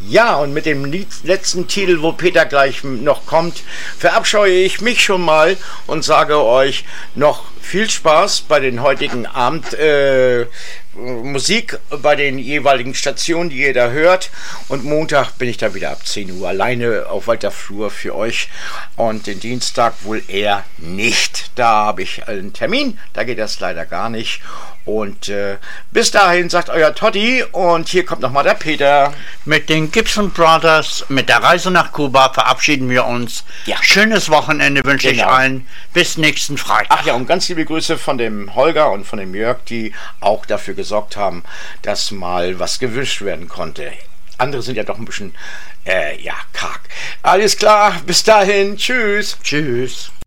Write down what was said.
Ja, und mit dem letzten Titel, wo Peter gleich noch kommt, verabscheue ich mich schon mal und sage euch noch viel Spaß bei den heutigen Abend Musik bei den jeweiligen Stationen, die ihr da hört. Und Montag bin ich da wieder ab 10 Uhr alleine auf weiter Flur für euch. Und den Dienstag wohl eher nicht. Da habe ich einen Termin, da geht das leider gar nicht. Und bis dahin sagt euer Totti und hier kommt nochmal der Peter. Mit den Gibson Brothers, mit der Reise nach Kuba verabschieden wir uns. Ja. Schönes Wochenende wünsche ich allen. Bis nächsten Freitag. Ach ja, und ganz liebe Grüße von dem Holger und von dem Jörg, die auch dafür gesorgt haben, dass mal was gewünscht werden konnte. Andere sind ja doch ein bisschen, karg. Alles klar, bis dahin. Tschüss. Tschüss.